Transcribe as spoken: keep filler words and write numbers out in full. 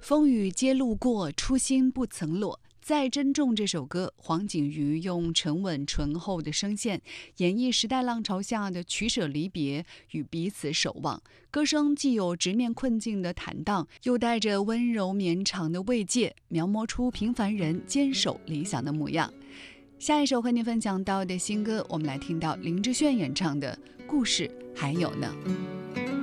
风雨皆路过，初心不曾落。再珍重这首歌，黄景瑜用沉稳醇厚的声线演绎时代浪潮下的取舍离别与彼此守望。歌声既有直面困境的坦荡，又带着温柔绵长的慰藉，描摹出平凡人坚守理想的模样。下一首和您分享到的新歌，我们来听到林志炫演唱的《故事还有呢》。